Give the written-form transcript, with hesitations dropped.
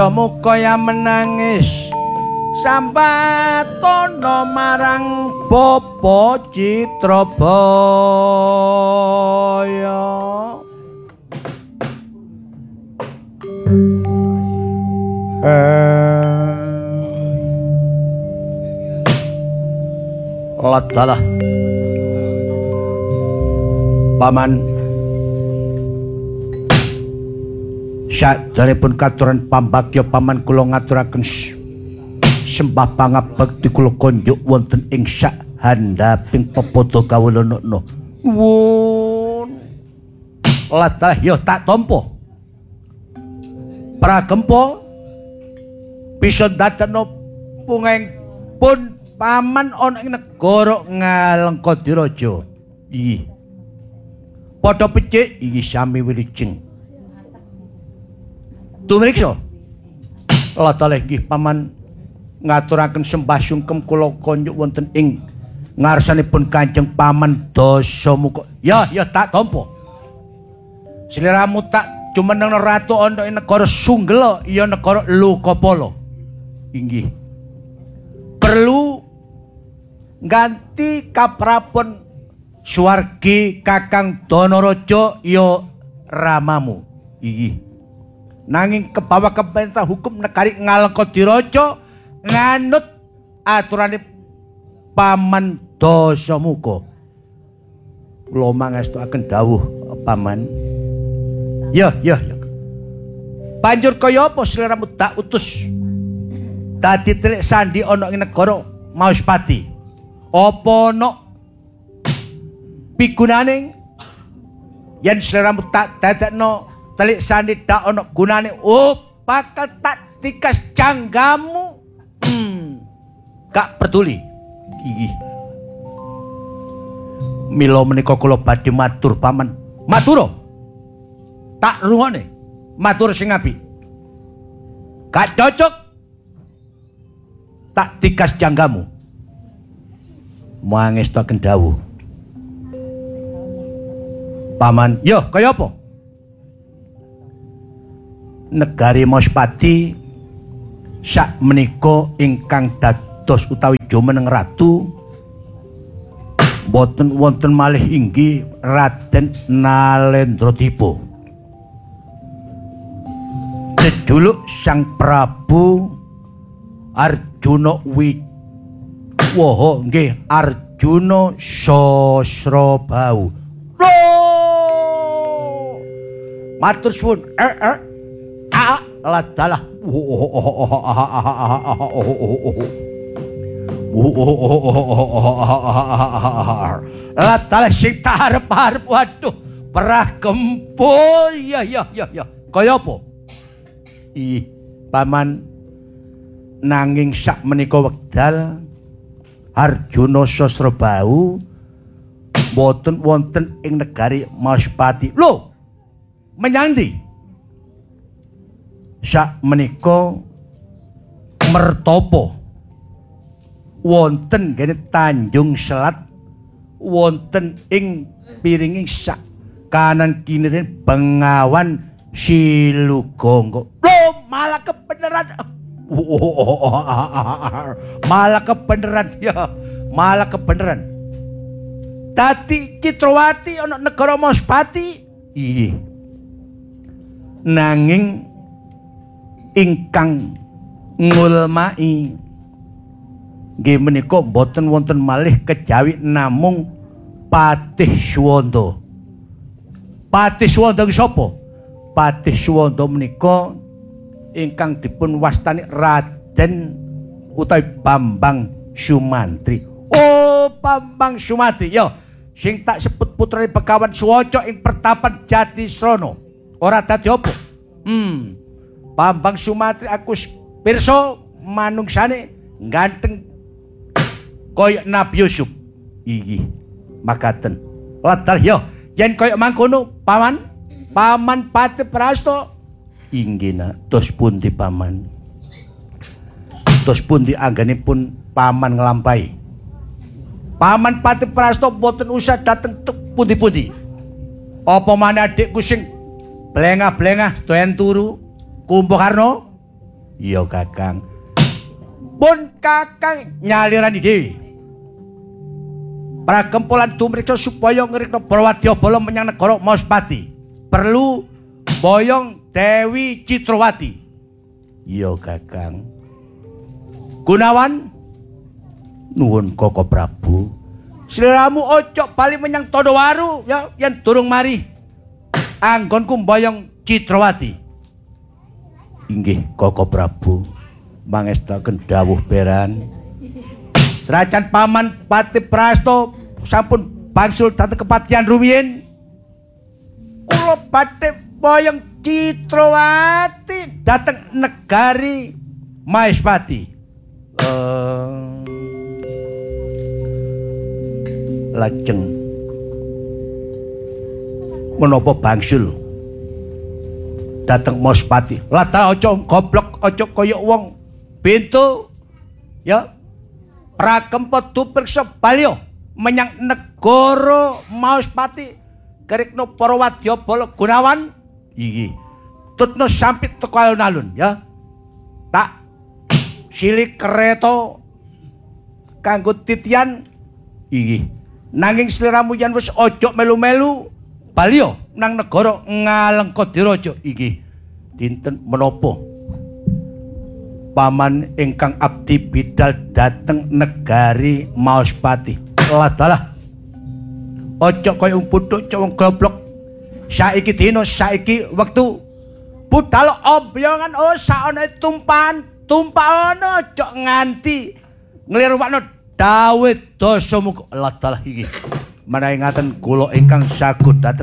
Mukaya menangis Sampatono marang Bapa Citrabaya. Ladalah Paman saderepun katuran pambagya Paman kula ngaturaken sembah pangabekti kula konjuk wonten ing sak handaping pepodo kawulana. Wun ladalah ya tak tampa pragempa bisa dadekno pungeng pun Paman ana ing negara Ngalengkadiraja. Iki padha becik iki sami wilijeng. Tumriksa ladalah nggih Paman ngaturaken sembah sungkem kula konjuk wonten ing ngarsanipun Kanjeng Paman Dasamuka. Ya tak tampa. Sliramu tak jumeneng ratu ana ing negara Sunggela iya negara Lokapala. Inggih. Perlu ganti kaprapun Suwargi Kakang Danaraja ya ramamu. Inggih. Nanging kebawa keperintah hukum negari Ngalengkadiraja nganut aturane Paman Dasamuka. Kula mangestuaken dawuh Paman. Ya. Banjur kaya apa sliramu tak utus dadi telik sandi ana ing negara Mausapati? Apa ana pigunaning yen sliramu tak dadekno telik sandi dak ana gunane? Oh, bakal tak tikas janggamu. Gak peduli. Iki. Mila menika kula badhe matur Paman. Matur. Tak rungokne. Matur sing apik. Gak cocok. Tak tikas janggamu. Mangestoken dawuh. Paman, yo kaya apa? Negari Mausapati sak menika ingkang dados utawi jumeneng ratu boten wonten malih inggih Raden Nalendra-Dipa. Jejuluk Sang Prabu Arjuna Wiwaha nggih Arjuna Sasrabau. Matur suwun. Ladalah ladalah sing tak arep-arep. Waduh, perah gempul. Ya. Kaya apa? Paman, nanging sak menika wekdal Arjuna Sasrabau boten wonten ing negari Mausapati. Lho, menyang ndi? Sak menika mertapa wonten gene Tanjung Selat wonten ing piringing sak kanan kiniren Bengawan Silugonggo. Loh, malah kebenaran. Malah kebenaran ya, malah kebenaran. Dadi Citrawati ana negara Mausapati. Iya. Nanging ingkang ngulmai nggih menika boten wonten malih kejawi namung Patih Suwanda. Patih Suwanda ki sapa? Patih Suwanda menika ingkang dipun wastani Raden utawi Bambang Sumantri. Oh, Bambang Sumantri ya sing tak sebut putrane Begawan Suwaca ing pertapan Jatisrana. Ora dadi apa? Bambang Sumantri aku pirsa manungsane ganteng kaya Nabi Yusuf. Iki makaten. Ladal ya yen kaya mangkono Paman Patih Prasta. Inggih nak, tos pundi Paman? Tos pundi anggenipun Paman nglampahi? Paman Patih Prasta boten usah dateng pundi-pundi. Apa maneh adikku sing blengah-blengah doyan turu Kumbakarna Iya Kakang. Pun Kakang nyalirani dhewe. Pragempolan tumriksa supaya ngrikna Prawadyabala menyang negara Maspati. Perlu boyong Dewi Citrawati. Iya Kakang. Gunawan nuwun Koko Prabu. Sliramu ojo bali menyang Tandhawaru ya yen durung mari. Anggonku boyong Citrawati. Inggih Koko Prabu. Mangestaken dawuh peran. Serajan Paman Pati Prasto sampun bangsul dhateng kepatihan rumiyin. Kula badhe boyong Citrawati dhateng negari Maespati. Lajeng menapa bangsul dhateng Maespati. Lah aja goblok, aja kaya wong pintu ya. Pragempa tumriksa balya menyang negara Maespati karikna Prawadyabala Gunawan iki tutno sampit teko alun-alun ya. Tak silih kereta kanggo titian iki. Nanging sliramu yen wis aja melu-melu balya nang negara Ngalengkadiraja iki. Dinten menapa Paman ingkang abdi bidal dhateng negari Maespati. Ladalah. Aja kaya umputhuk wong goblok. Saiki dina, saiki wektu. Budal obyongan sakane tumpahan, tumpakana aja nganti nglirwakno dawuh Dasamuka. Ladalah iki. Menawi ngaten kula ingkang sagut dhateng